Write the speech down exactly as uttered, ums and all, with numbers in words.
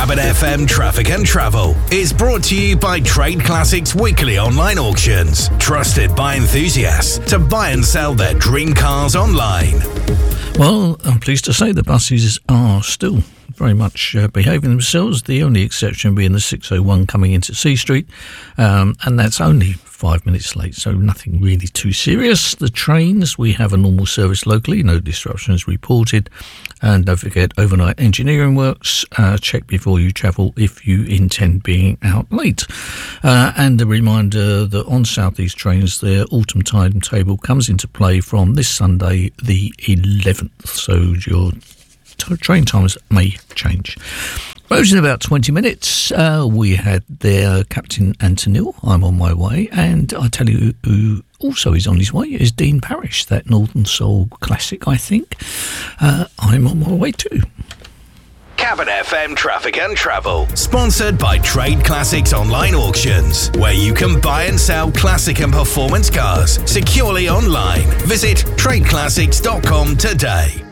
Cabin F M Traffic and Travel is brought to you by Trade Classics Weekly Online Auctions, trusted by enthusiasts to buy and sell their dream cars online. Well, I'm pleased to say the buses are still very much uh, behaving themselves, the only exception being the six oh one coming into C Street, um, and that's only five minutes late, so nothing really too serious. The trains, we have a normal service locally, no disruptions reported, and don't forget overnight engineering works. Uh, check before you travel if you intend being out late. Uh, and a reminder that on South East trains, their autumn timetable comes into play from this Sunday the eleventh, so your t- train times may change. Roads in about twenty minutes. Uh, we had their Captain Antonil, I'm on my way, and I tell you who also is on his way is Dean Parrish, that Northern Soul classic, I think. Uh, I'm on my way too. Cabin F M Traffic and Travel, sponsored by Trade Classics Online Auctions, where you can buy and sell classic and performance cars securely online. Visit trade classics dot com today.